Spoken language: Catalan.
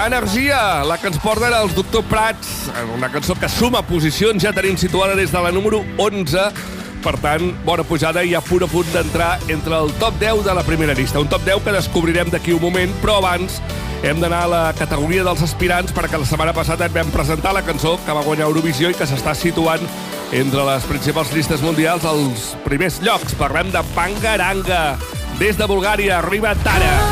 Energia, la que ens porten els Doctor Prats, una cançó que suma posicions, ja tenim situada des de la número 11, per tant, bona pujada i a punt d'entrar entre el top 10 de la primera llista. Un top 10 que descobrirem d'aquí un moment, però abans hem d'anar a la categoria dels aspirants perquè la setmana passada et vam presentar la cançó que va guanyar Eurovisió i que s'està situant entre les principals llistes mundials als primers llocs. Parlem de Bangaranga. Des de Bulgària arriba Tara.